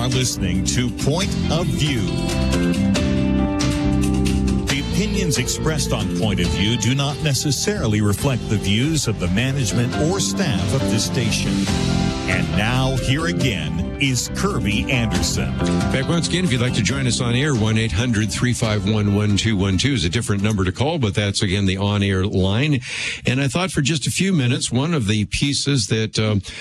are listening to Point of View. The opinions expressed on Point of View do not necessarily reflect the views of the management or staff of this station. And now, here again is Kirby Anderson. Back once again, if you'd like to join us on air, 1-800-351-1212 is a different number to call, but that's, again, the on-air line. And I thought for just a few minutes, one of the pieces that,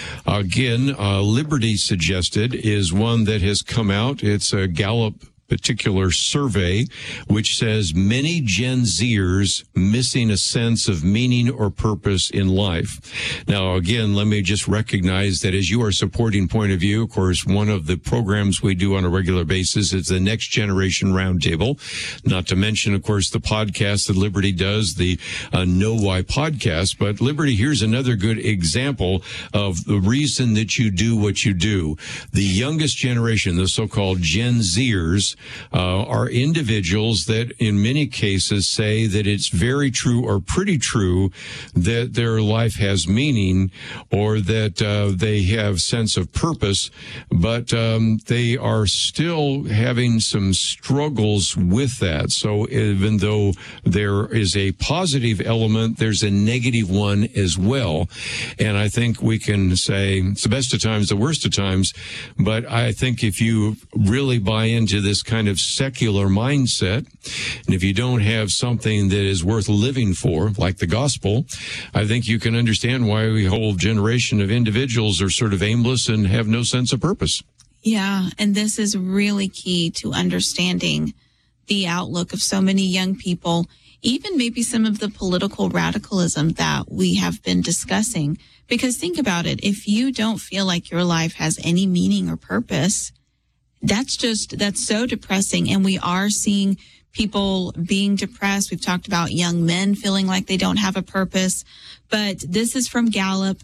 Liberty suggested is one that has come out. It's a Gallup particular survey, which says many Gen Zers missing a sense of meaning or purpose in life. Now, again, let me just recognize that as you are supporting Point of View, of course, one of the programs we do on a regular basis is the Next Generation Roundtable. Not to mention, of course, the podcast that Liberty does, the Know Why podcast. But Liberty, here's another good example of the reason that you do what you do. The youngest generation, the so-called Gen Zers, are individuals that in many cases say that it's very true or pretty true that their life has meaning or that they have sense of purpose, but they are still having some struggles with that. So even though there is a positive element, there's a negative one as well. And I think we can say it's the best of times, the worst of times, but I think if you really buy into this kind of secular mindset, and if you don't have something that is worth living for, like the gospel, I think you can understand why a whole generation of individuals are sort of aimless and have no sense of purpose. Yeah, and this is really key to understanding the outlook of so many young people, even maybe some of the political radicalism that we have been discussing. Because think about it, if you don't feel like your life has any meaning or purpose, that's so depressing. And we are seeing people being depressed. We've talked about young men feeling like they don't have a purpose, but this is from Gallup.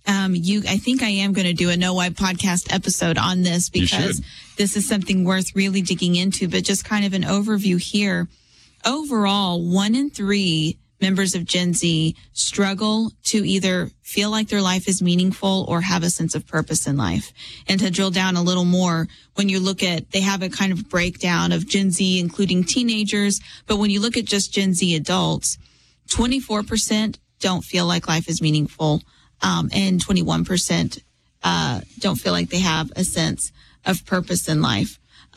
I think I am going to do a Know Why podcast episode on this because this is something worth really digging into, but just kind of an overview here. Overall, 1 in 3 members of Gen Z struggle to either feel like their life is meaningful or have a sense of purpose in life. And to drill down a little more, when you look at, they have a kind of breakdown of Gen Z, including teenagers. But when you look at just Gen Z adults, 24% don't feel like life is meaningful. And 21% don't feel like they have a sense of purpose in life.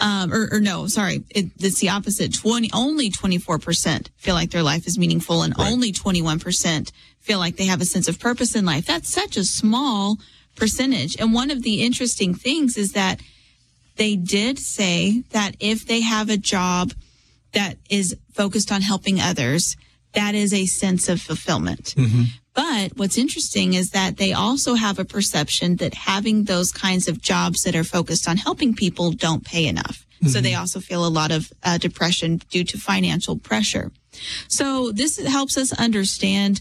It's the opposite. Only 24% feel like their life is meaningful, and only 21% feel like they have a sense of purpose in life. That's such a small percentage. And one of the interesting things is that they did say that if they have a job that is focused on helping others, that is a sense of fulfillment. Mm-hmm. But what's interesting is that they also have a perception that having those kinds of jobs that are focused on helping people don't pay enough. Mm-hmm. So they also feel a lot of depression due to financial pressure. So this helps us understand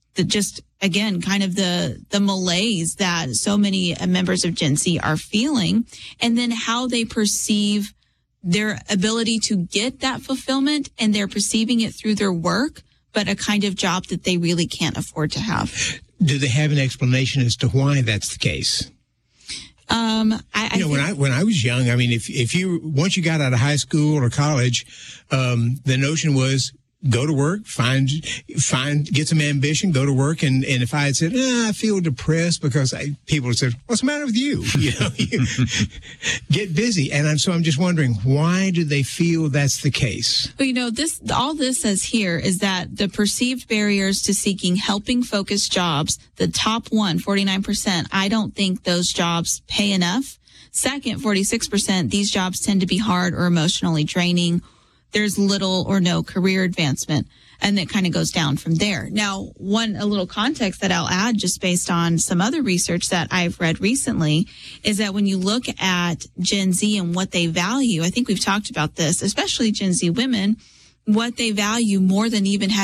the malaise that so many members of Gen Z are feeling, and then how they perceive their ability to get that fulfillment, and they're perceiving it through their work, but a kind of job that they really can't afford to have. Do they have an explanation as to why that's the case? When I was young, I mean, if you once you got out of high school or college, the notion was go to work, get some ambition, go to work. And if I had said, I feel depressed because people would say, what's the matter with you? Get busy. And so I'm just wondering, why do they feel that's the case? Well, all this says here is that the perceived barriers to seeking helping focused jobs, the top one, 49%, I don't think those jobs pay enough. Second, 46%, these jobs tend to be hard or emotionally draining. There's little or no career advancement, and that kind of goes down from there. Now, a little context that I'll add just based on some other research that I've read recently is that when you look at Gen Z and what they value, I think we've talked about this, especially Gen Z women, what they value more than even having